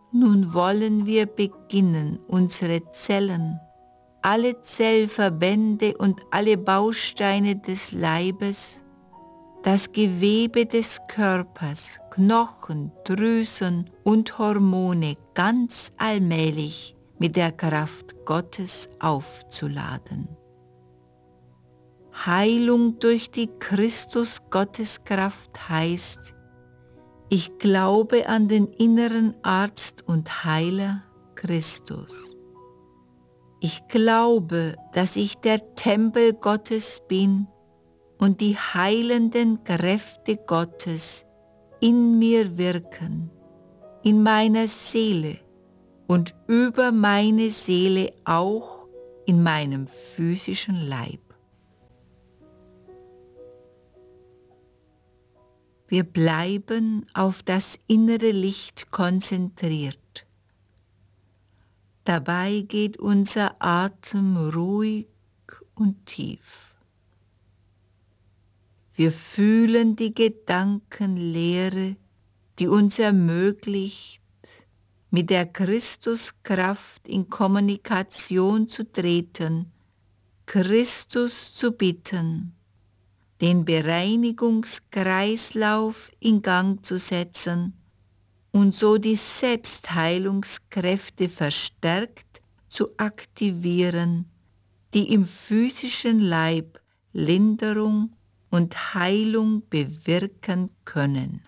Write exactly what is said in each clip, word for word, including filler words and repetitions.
Nun wollen wir beginnen, unsere Zellen, alle Zellverbände und alle Bausteine des Leibes, das Gewebe des Körpers, Knochen, Drüsen und Hormone ganz allmählich mit der Kraft Gottes aufzuladen. Heilung durch die Christus-Gotteskraft heißt, ich glaube an den inneren Arzt und Heiler Christus. Ich glaube, dass ich der Tempel Gottes bin und die heilenden Kräfte Gottes in mir wirken, in meiner Seele und über meine Seele auch in meinem physischen Leib. Wir bleiben auf das innere Licht konzentriert. Dabei geht unser Atem ruhig und tief. Wir fühlen die Gedankenleere, die uns ermöglicht, mit der Christuskraft in Kommunikation zu treten, Christus zu bitten, den Bereinigungskreislauf in Gang zu setzen und so die Selbstheilungskräfte verstärkt zu aktivieren, die im physischen Leib Linderung und Heilung bewirken können.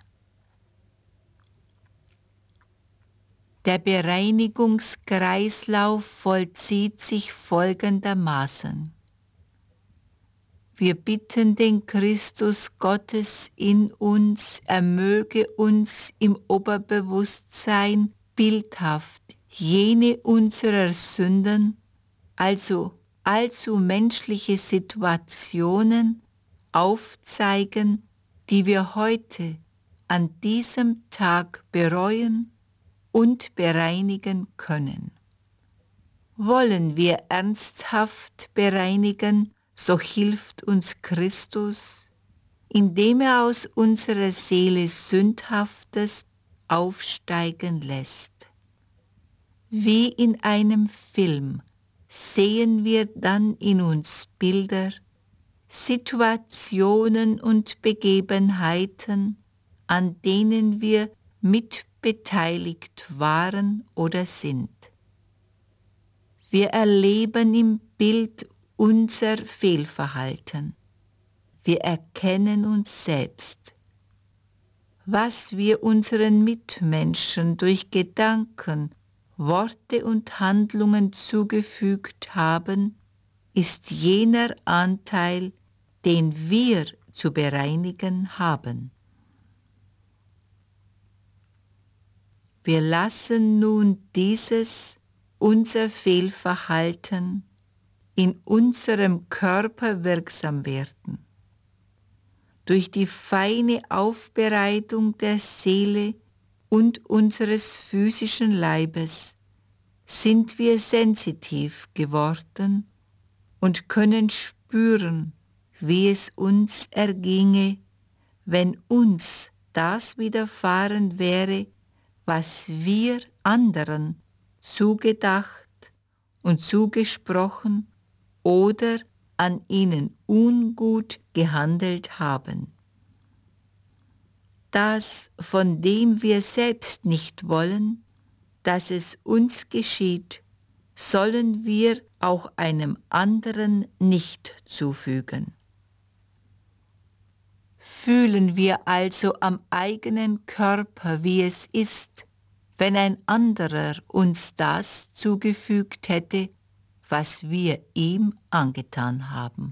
Der Bereinigungskreislauf vollzieht sich folgendermaßen. Wir bitten den Christus Gottes in uns, er möge uns im Oberbewusstsein bildhaft jene unserer Sünden, also allzu menschliche Situationen, aufzeigen, die wir heute an diesem Tag bereuen und bereinigen können. Wollen wir ernsthaft bereinigen, so hilft uns Christus, indem er aus unserer Seele Sündhaftes aufsteigen lässt. Wie in einem Film sehen wir dann in uns Bilder, Situationen und Begebenheiten, an denen wir mitbeteiligt waren oder sind. Wir erleben im Bild unser Fehlverhalten. Wir erkennen uns selbst. Was wir unseren Mitmenschen durch Gedanken, Worte und Handlungen zugefügt haben, ist jener Anteil, den wir zu bereinigen haben. Wir lassen nun dieses, unser Fehlverhalten, in unserem Körper wirksam werden. Durch die feine Aufbereitung der Seele und unseres physischen Leibes sind wir sensitiv geworden und können spüren, wie es uns erginge, wenn uns das widerfahren wäre, was wir anderen zugedacht und zugesprochen oder an ihnen ungut gehandelt haben. Das, von dem wir selbst nicht wollen, dass es uns geschieht, sollen wir auch einem anderen nicht zufügen. Fühlen wir also am eigenen Körper, wie es ist, wenn ein anderer uns das zugefügt hätte, was wir ihm angetan haben.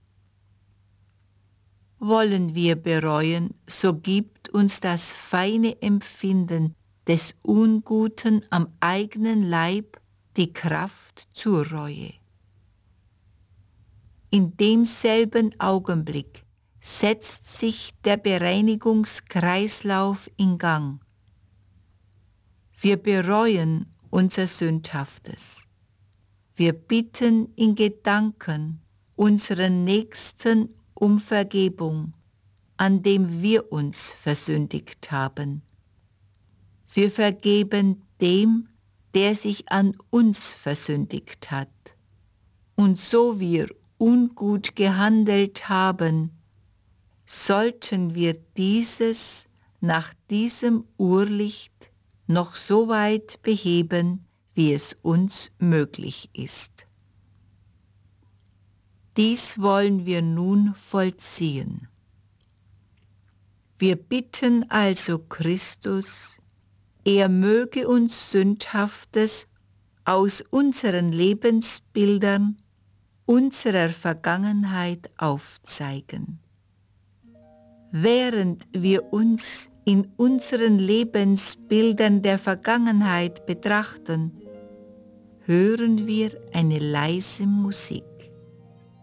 Wollen wir bereuen, so gibt uns das feine Empfinden des Unguten am eigenen Leib die Kraft zur Reue. In demselben Augenblick setzt sich der Bereinigungskreislauf in Gang. Wir bereuen unser Sündhaftes. Wir bitten in Gedanken unseren Nächsten um Vergebung, an dem wir uns versündigt haben. Wir vergeben dem, der sich an uns versündigt hat. Und so wir ungut gehandelt haben, sollten wir dieses nach diesem Urlicht noch so weit beheben, wie es uns möglich ist. Dies wollen wir nun vollziehen. Wir bitten also Christus, er möge uns Sündhaftes aus unseren Lebensbildern, unserer Vergangenheit aufzeigen. Während wir uns in unseren Lebensbildern der Vergangenheit betrachten, hören wir eine leise Musik.